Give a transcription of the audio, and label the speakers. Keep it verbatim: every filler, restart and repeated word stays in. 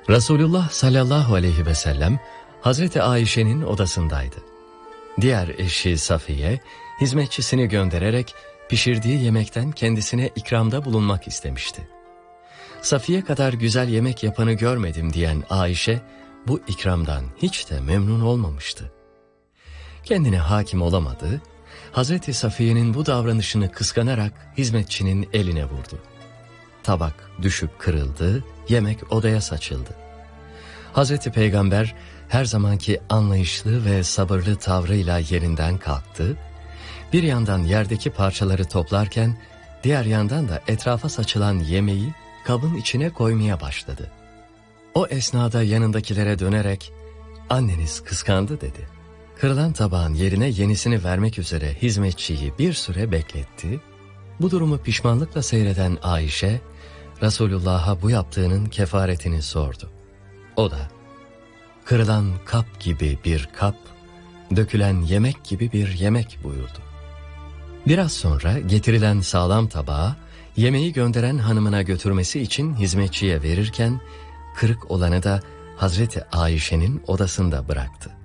Speaker 1: Resulullah sallallahu aleyhi ve sellem Hazreti Ayşe'nin odasındaydı. Diğer eşi Safiye, hizmetçisini göndererek pişirdiği yemekten kendisine ikramda bulunmak istemişti. Safiye kadar güzel yemek yapanı görmedim diyen Ayşe, bu ikramdan hiç de memnun olmamıştı. Kendine hakim olamadı, Hazreti Safiye'nin bu davranışını kıskanarak hizmetçinin eline vurdu. Tabak düşüp kırıldı, yemek odaya saçıldı. Hazreti Peygamber her zamanki anlayışlı ve sabırlı tavrıyla yerinden kalktı, bir yandan yerdeki parçaları toplarken diğer yandan da etrafa saçılan yemeği kabın içine koymaya başladı. O esnada yanındakilere dönerek "Anneniz kıskandı" dedi. Kırılan tabağın yerine yenisini vermek üzere hizmetçiyi bir süre bekletti. Bu durumu pişmanlıkla seyreden Ayşe, Resulullah'a bu yaptığının kefaretini sordu. O da, "Kırılan kap gibi bir kap, dökülen yemek gibi bir yemek" buyurdu. Biraz sonra getirilen sağlam tabağı yemeği gönderen hanımına götürmesi için hizmetçiye verirken, kırık olanı da Hazreti Ayşe'nin odasında bıraktı.